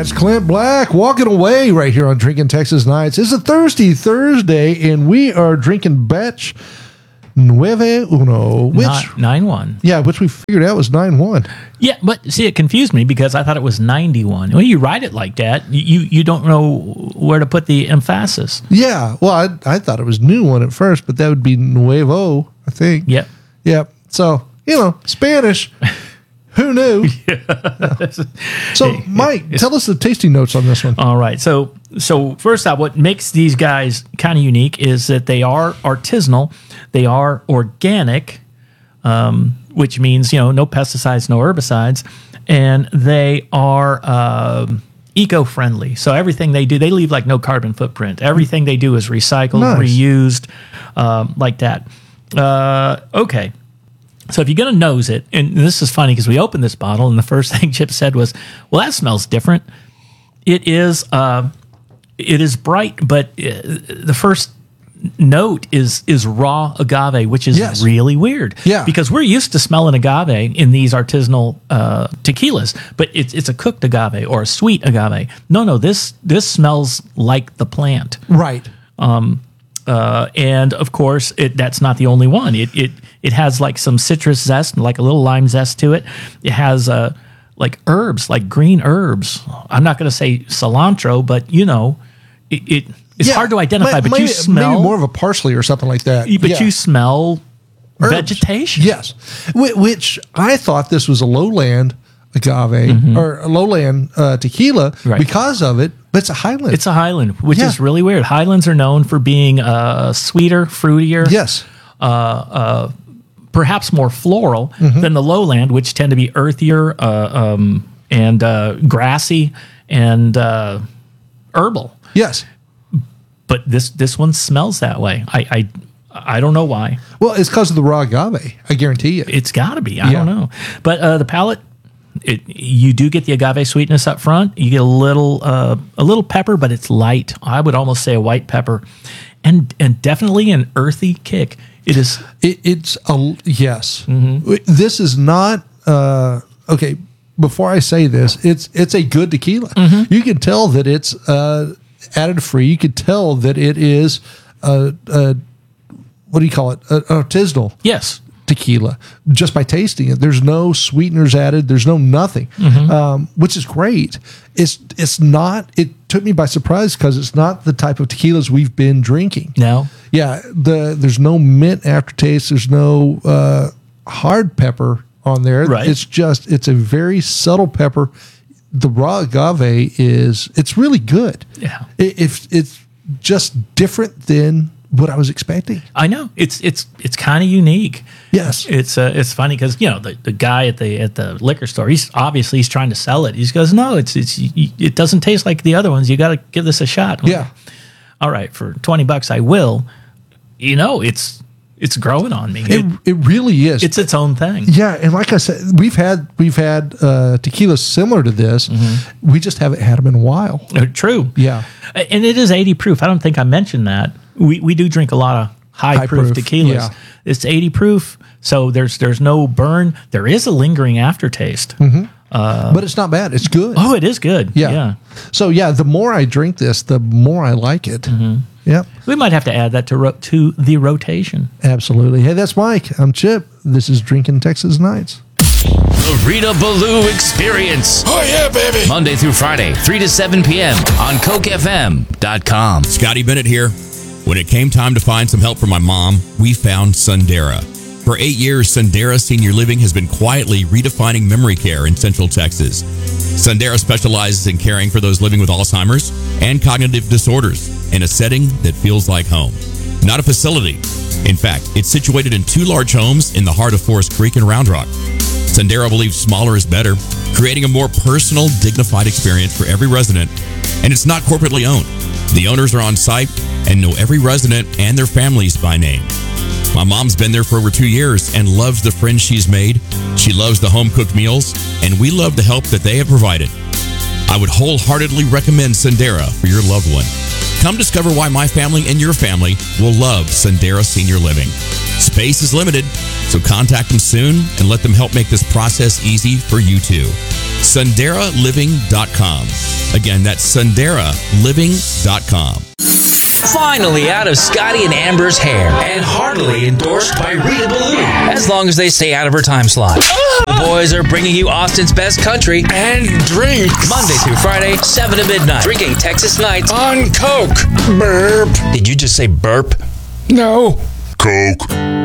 That's Clint Black walking away right here on Drinking Texas Nights. It's a Thursday, and we are drinking batch 9-1. Which 9-1. Yeah, which we figured out was 9-1. Yeah, but see, it confused me because I thought it was 91. When you write it like that, you don't know where to put the emphasis. Yeah, well, I thought it was new one at first, but that would be Nuevo, I think. Yep. Yep. So, Spanish. Who knew? Yeah. So, Mike, tell us the tasting notes on this one. All right. So first out, what makes these guys kind of unique is that they are artisanal, they are organic, which means no pesticides, no herbicides, and they are eco-friendly. So everything they do, they leave like no carbon footprint. Everything they do is recycled, reused, like that. Okay. So if you're going to nose it, and this is funny because we opened this bottle and the first thing Chip said was, well, that smells different. It is bright, but the first note is raw agave, which is really weird. Yeah. Because we're used to smelling agave in these artisanal tequilas, but it's a cooked agave or a sweet agave. No, this smells like the plant. Right. And of course, that's not the only one. It has like some citrus zest, like a little lime zest to it. It has like herbs, like green herbs. I'm not going to say cilantro, but it's hard to identify. But you smell maybe more of a parsley or something like that. But you smell herbs. Vegetation. Yes, which I thought this was a lowland agave or a lowland tequila because of it. But it's a Highland. It's a Highland, which is really weird. Highlands are known for being sweeter, fruitier. Yes. Perhaps more floral than the lowland, which tend to be earthier and grassy and herbal. Yes. But this one smells that way. I don't know why. Well, it's because of the raw agave. I guarantee you. It's got to be. I don't know. But the palate, you do get the agave sweetness up front. You get a little pepper, but it's light. I would almost say a white pepper, and definitely an earthy kick. It is. It's a yes. This is not okay. Before I say this, it's a good tequila. You can tell that it's additive free. You can tell that it is what do you call it? Artisanal. Yes. Tequila just by tasting it. There's no sweeteners added. There's no nothing, which is great. It's not. It took me by surprise because it's not the type of tequilas we've been drinking. No. Yeah. There's no mint aftertaste. There's no hard pepper on there. Right. It's a very subtle pepper. The raw agave it's really good. Yeah. It's just different than what I was expecting. I know it's kind of unique. Yes, it's funny because the guy at the liquor store, he's trying to sell it. He goes, no, it doesn't taste like the other ones. You got to give this a shot. Yeah. All right, for $20 I will. It's growing on me. It really is. It's its own thing. Yeah, and like I said, we've had tequilas similar to this. We just haven't had them in a while. True. Yeah, and it is 80 proof. I don't think I mentioned that. We do drink a lot of high proof tequilas. Yeah. It's 80 proof, so there's no burn. There is a lingering aftertaste. But it's not bad. It's good. Oh, it is good. Yeah. So the more I drink this, the more I like it. Yep. We might have to add that to the rotation. Absolutely. Hey, that's Mike. I'm Chip. This is Drinking Texas Nights. The Rita Ballou Experience. Oh, yeah, baby. Monday through Friday, 3 to 7 p.m. on CokeFM.com. Scotty Bennett here. When it came time to find some help for my mom, we found Sundera. For 8 years, Sundera Senior Living has been quietly redefining memory care in Central Texas. Sundera specializes in caring for those living with Alzheimer's and cognitive disorders in a setting that feels like home, not a facility. In fact, it's situated in 2 large homes in the heart of Forest Creek and Round Rock. Sundera believes smaller is better, creating a more personal, dignified experience for every resident, and it's not corporately owned. The owners are on site and know every resident and their families by name. My mom's been there for over 2 years and loves the friends she's made. She loves the home-cooked meals, and we love the help that they have provided. I would wholeheartedly recommend Sundera for your loved one. Come discover why my family and your family will love Sundera Senior Living. Space is limited, so contact them soon and let them help make this process easy for you too. SunderaLiving.com. Again, that's sundaraliving.com. Finally out of Scotty and Amber's hair, and heartily endorsed by Rita Ballou, as long as they stay out of her time slot. The boys are bringing you Austin's best country and drinks Monday through Friday, 7 to midnight. Drinking Texas Nights on Coke. Burp. Did you just say burp? No. Coke.